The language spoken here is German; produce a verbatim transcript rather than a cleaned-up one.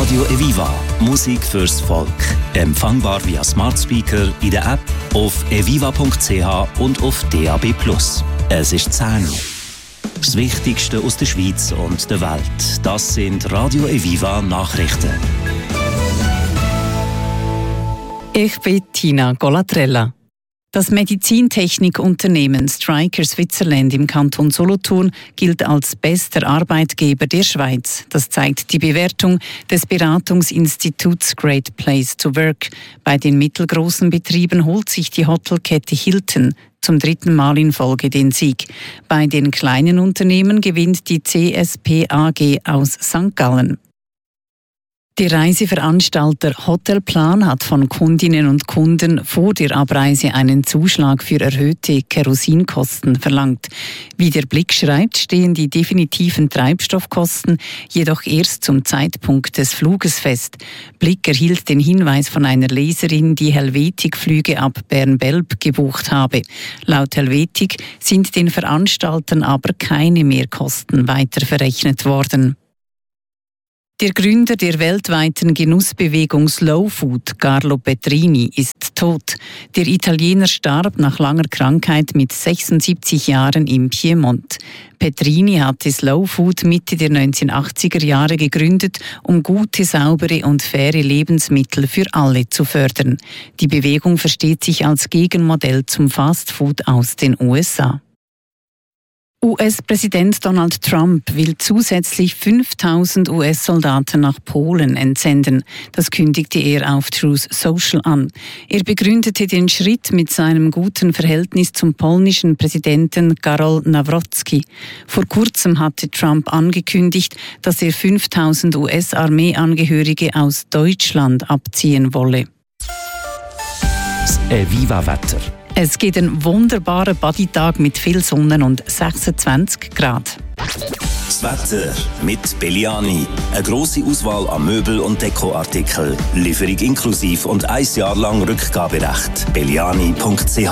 Radio Eviva. Musik fürs Volk. Empfangbar via Smart Speaker, in der App, auf eviva punkt c h und auf D A B plus. Es ist zehn Uhr. Das Wichtigste aus der Schweiz und der Welt. Das sind Radio Eviva Nachrichten. Ich bin Tina Golatrella. Das Medizintechnikunternehmen Stryker Switzerland im Kanton Solothurn gilt als bester Arbeitgeber der Schweiz. Das zeigt die Bewertung des Beratungsinstituts Great Place to Work. Bei den mittelgroßen Betrieben holt sich die Hotelkette Hilton zum dritten Mal in Folge den Sieg. Bei den kleinen Unternehmen gewinnt die C S P A G aus Sankt Gallen. Der Reiseveranstalter Hotelplan hat von Kundinnen und Kunden vor der Abreise einen Zuschlag für erhöhte Kerosinkosten verlangt. Wie der Blick schreibt, stehen die definitiven Treibstoffkosten jedoch erst zum Zeitpunkt des Fluges fest. Blick erhielt den Hinweis von einer Leserin, die Helvetic-Flüge ab Bern-Belp gebucht habe. Laut Helvetic sind den Veranstaltern aber keine Mehrkosten weiter verrechnet worden. Der Gründer der weltweiten Genussbewegung Slow Food, Carlo Petrini, ist tot. Der Italiener starb nach langer Krankheit mit sechsundsiebzig Jahren im Piemont. Petrini hatte Slow Food Mitte der neunzehnhundertachtziger Jahre gegründet, um gute, saubere und faire Lebensmittel für alle zu fördern. Die Bewegung versteht sich als Gegenmodell zum Fast Food aus den U S A. U S-Präsident Donald Trump will zusätzlich fünftausend U S-Soldaten nach Polen entsenden. Das kündigte er auf Truth Social an. Er begründete den Schritt mit seinem guten Verhältnis zum polnischen Präsidenten Karol Nawrocki. Vor kurzem hatte Trump angekündigt, dass er fünftausend U S-Armeeangehörige aus Deutschland abziehen wolle. Das Eviva-Wetter. Es gibt einen wunderbaren Bodytag mit viel Sonne und sechsundzwanzig Grad. Das Wetter mit Belliani. Eine grosse Auswahl an Möbel- und Dekoartikeln. Lieferung inklusive und ein Jahr lang Rückgaberecht. belliani punkt c h